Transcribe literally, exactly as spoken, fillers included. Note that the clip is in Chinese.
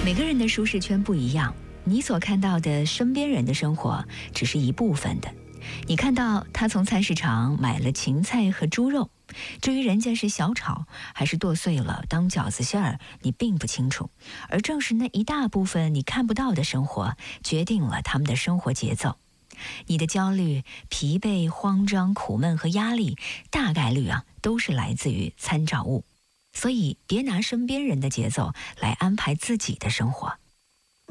每个人的舒适圈不一样，你所看到的身边人的生活只是一部分的。你看到他从菜市场买了芹菜和猪肉，至于人家是小炒还是剁碎了当饺子馅儿，你并不清楚。而正是那一大部分你看不到的生活，决定了他们的生活节奏。你的焦虑、疲惫、慌张、苦闷和压力，大概率啊都是来自于参照物。所以别拿身边人的节奏来安排自己的生活。